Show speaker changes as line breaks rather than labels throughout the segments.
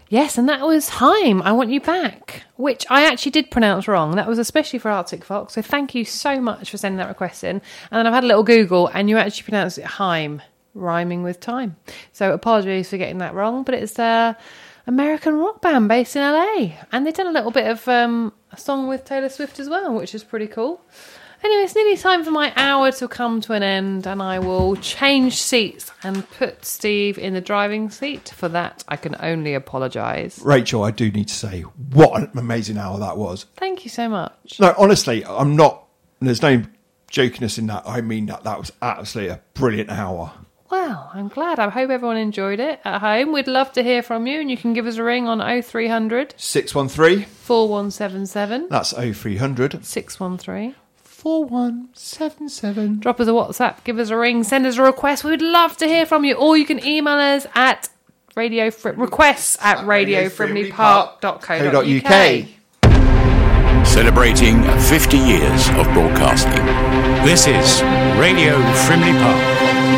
Yes, and that was Haim, I Want You Back, which I actually did pronounce wrong. That was especially for Arctic Fox, so thank you so much for sending that request in. And then I've had a little Google, and you actually pronounced it Haim, rhyming with time. So apologies for getting that wrong, but it's a American rock band based in LA. And they've done a little bit of a song with Taylor Swift as well, which is pretty cool. Anyway, it's nearly time for my hour to come to an end, and I will change seats and put Steve in the driving seat. For that, I can only apologise.
Rachel, I do need to say, what an amazing hour that was.
Thank you so much.
No, honestly, there's no jokiness in that. I mean that was absolutely a brilliant hour.
Well, I'm glad. I hope everyone enjoyed it at home. We'd love to hear from you, and you can give us a ring on 0300
613
4177.
That's 0300
613
4177.
Drop us a WhatsApp, give us a ring, send us a request. We would love to hear from you. Or you can email us at requests at radiofrimleypark.co.uk.
Celebrating 50 years of broadcasting. This is Radio Frimley Park.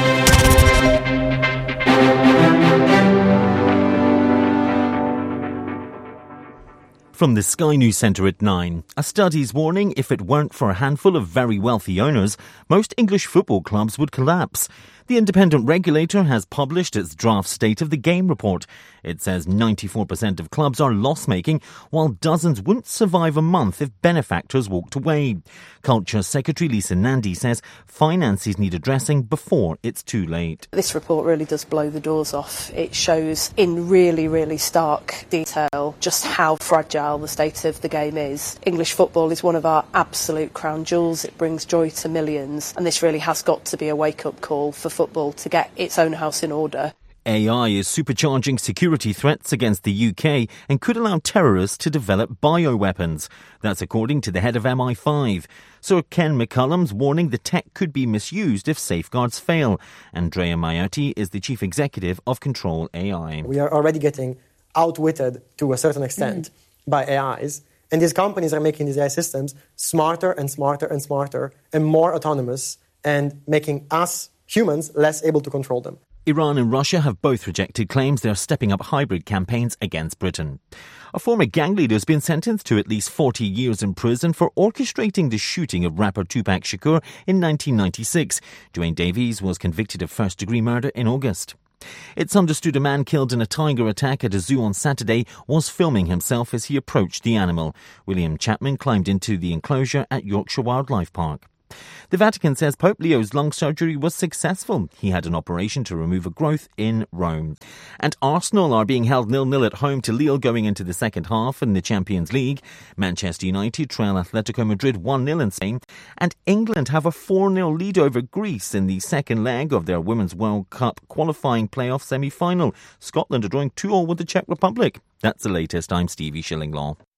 From the Sky News Centre at 9, a study's warning if it weren't for a handful of very wealthy owners, most English football clubs would collapse. The independent regulator has published its draft State of the Game report. It says 94% of clubs are loss-making, while dozens wouldn't survive a month if benefactors walked away. Culture Secretary Lisa Nandy says finances need addressing before it's too late.
This report really does blow the doors off. It shows in really, really stark detail just how fragile the state of the game is. English football is one of our absolute crown jewels. It brings joy to millions, and this really has got to be a wake-up call for football to get its own house in order.
AI is supercharging security threats against the UK and could allow terrorists to develop bioweapons. That's according to the head of MI5. Sir Ken McCullum's warning the tech could be misused if safeguards fail. Andrea Maiotti is the chief executive of Control AI.
We are already getting outwitted to a certain extent by AIs, and these companies are making these AI systems smarter and smarter and smarter and more autonomous, and making us humans less able to control them.
Iran and Russia have both rejected claims they're stepping up hybrid campaigns against Britain. A former gang leader has been sentenced to at least 40 years in prison for orchestrating the shooting of rapper Tupac Shakur in 1996. Dwayne Davies was convicted of first-degree murder in August. It's understood a man killed in a tiger attack at a zoo on Saturday was filming himself as he approached the animal. William Chapman climbed into the enclosure at Yorkshire Wildlife Park. The Vatican says Pope Leo's lung surgery was successful. He had an operation to remove a growth in Rome. And Arsenal are being held 0-0 at home to Lille going into the second half in the Champions League. Manchester United trail Atletico Madrid 1-0 in Spain. And England have a 4-0 lead over Greece in the second leg of their Women's World Cup qualifying playoff semi-final. Scotland are drawing 2-2 with the Czech Republic. That's the latest. I'm Stevie Shillinglaw.